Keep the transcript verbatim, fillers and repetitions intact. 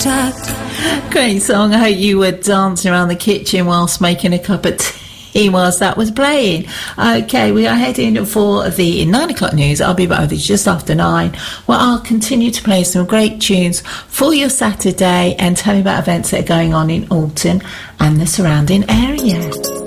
Great song. I hope you were dancing around the kitchen whilst making a cup of tea whilst that was playing. Okay, we are heading for the nine o'clock news. I'll be back with you just after nine, where I'll continue to play some great tunes for your Saturday and tell you about events that are going on in Alton and the surrounding area.